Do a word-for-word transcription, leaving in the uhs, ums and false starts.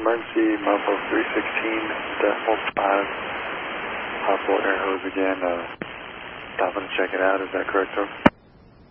emergency, muffle three sixteen decimal five. Possible air hose again. Uh, stopping to check it out. Is that correct, sir?